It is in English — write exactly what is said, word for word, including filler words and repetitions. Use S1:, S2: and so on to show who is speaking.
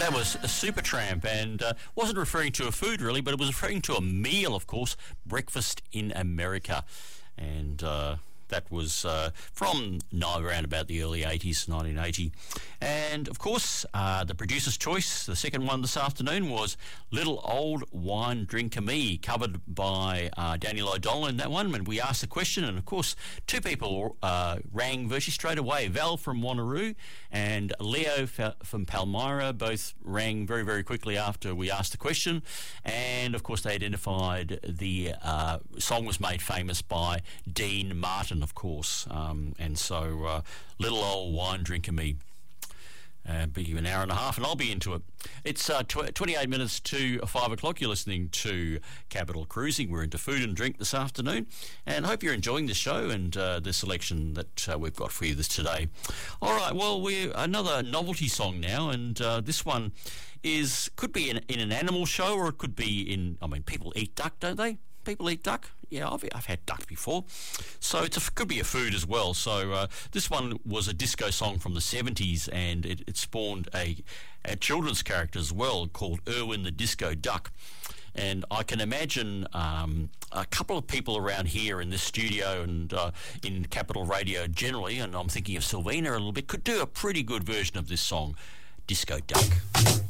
S1: That was a Supertramp, and uh, wasn't referring to a food really, but it was referring to a meal, of course, breakfast in America, and uh, that was uh, from no, around about the early eighties, nineteen eighty. And, of course, uh, the producer's choice, the second one this afternoon, was Little Old Wine Drinker Me, covered by uh, Daniel O'Donnell in that one. And we asked the question, and, of course, two people uh, rang virtually straight away. Val from Wanneroo and Leo f- from Palmyra both rang very, very quickly after we asked the question. And, of course, they identified the uh, song was made famous by Dean Martin, of course. Um, and so, uh, Little Old Wine Drinker Me. Uh, be an hour and a half, and I'll be into it. It's uh, tw- twenty-eight minutes to five o'clock. You're listening to Capital Cruising. We're into food and drink this afternoon, and I hope you're enjoying the show and uh, the selection that uh, we've got for you this today. All right, well, we're another novelty song now, and uh, this one is could be in, in an animal show, or it could be in. I mean, people eat duck, don't they? People eat duck. Yeah, I've, I've had duck before. So it could be a food as well. So uh, this one was a disco song from the seventies, and it, it spawned a, a children's character as well called Erwin the Disco Duck. And I can imagine um, a couple of people around here in this studio and uh, in Capital Radio generally, and I'm thinking of Sylvina a little bit, could do a pretty good version of this song, Disco Duck.